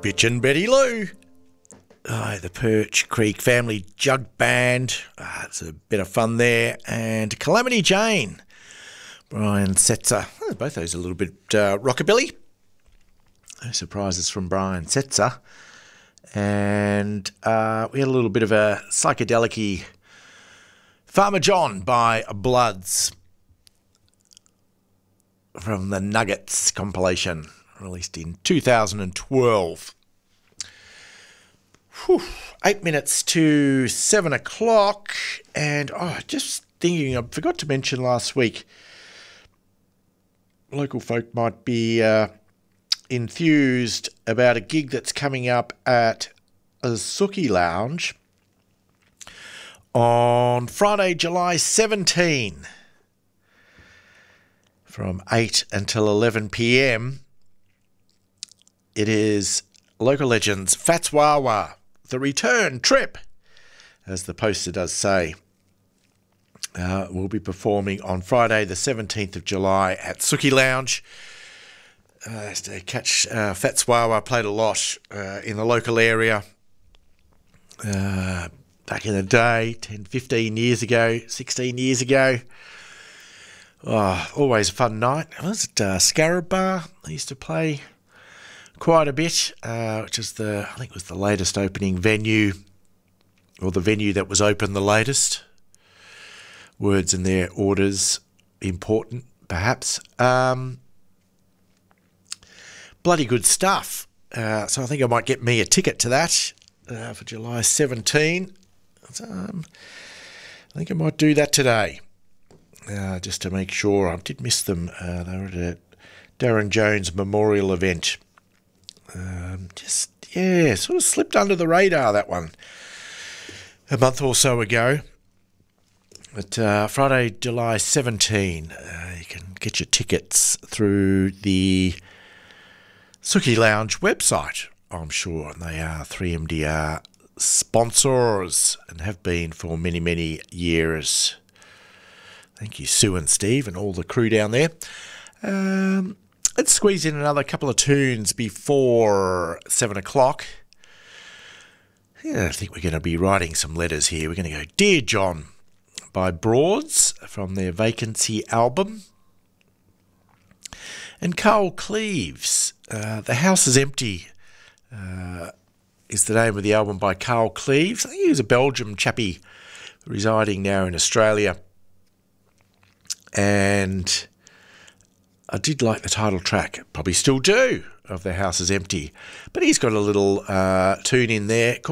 Bitch and Betty Lou. The Perch Creek Family Jug Band. It's a bit of fun there. And Calamity Jane. Brian Setzer. Both those a little bit rockabilly. No surprises from Brian Setzer. And we had a little bit of a psychedelic-y Farmer John by Bloods from the Nuggets compilation, released in 2012. 8 minutes to 7 o'clock. And just thinking, I forgot to mention last week, local folk might be enthused about a gig that's coming up at Azuki Lounge on Friday, July 17, from 8 until 11 p.m. It is local legends Fats Wawa, the return trip, as the poster does say. We'll be performing on Friday, the 17th of July at Suki Lounge. To catch Fats Wawa, played a lot in the local area back in the day, 10, 15 years ago, 16 years ago. Always a fun night. Was it Scarab Bar? They used to play quite a bit, which is I think it was the latest opening venue, or the venue that was open the latest. Words in their orders, important, perhaps. Bloody good stuff. So I think I might get me a ticket to that for July 17. I think I might do that today, just to make sure. I did miss them. They were at a Darren Jones memorial event. Sort of slipped under the radar, that one, a month or so ago. But Friday, July 17, you can get your tickets through the Suki Lounge website, I'm sure. And they are 3MDR sponsors and have been for many, many years. Thank you, Sue and Steve and all the crew down there. Let's squeeze in another couple of tunes before 7 o'clock. I think we're going to be writing some letters here. We're going to go Dear John by Broads from their Vacancy album. And Carl Cleves, The House is Empty, is the name of the album by Carl Cleves. I think he was a Belgian chappie residing now in Australia. And I did like the title track, probably still do, of The House is Empty. But he's got a little tune in there